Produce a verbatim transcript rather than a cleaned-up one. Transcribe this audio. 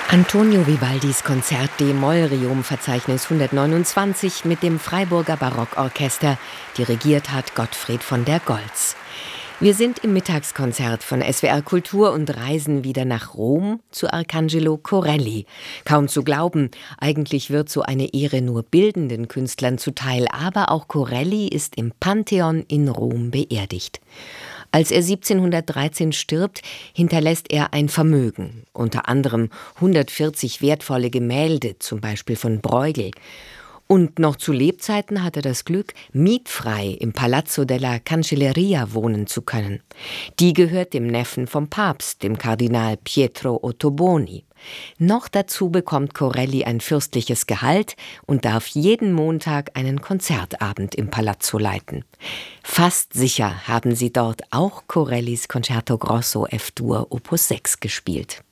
Antonio Vivaldis Konzert D-Moll Requiem-Verzeichnis hundertneunundzwanzig mit dem Freiburger Barockorchester, dirigiert hat Gottfried von der Goltz. Wir sind im Mittagskonzert von S W R Kultur und reisen wieder nach Rom zu Arcangelo Corelli. Kaum zu glauben, eigentlich wird so eine Ehre nur bildenden Künstlern zuteil, aber auch Corelli ist im Pantheon in Rom beerdigt. Als er siebzehnhundertdreizehn stirbt, hinterlässt er ein Vermögen, unter anderem hundertvierzig wertvolle Gemälde, zum Beispiel von Bruegel. Und noch zu Lebzeiten hat er das Glück, mietfrei im Palazzo della Cancelleria wohnen zu können. Die gehört dem Neffen vom Papst, dem Kardinal Pietro Ottoboni. Noch dazu bekommt Corelli ein fürstliches Gehalt und darf jeden Montag einen Konzertabend im Palazzo leiten. Fast sicher haben sie dort auch Corellis Concerto Grosso F-Dur Opus sechs gespielt.